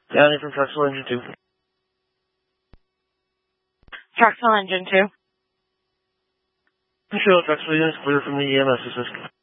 Downey from Truxell Engine 2. Truxell Engine 2. Michelle Truxell, units clear from the EMS assist.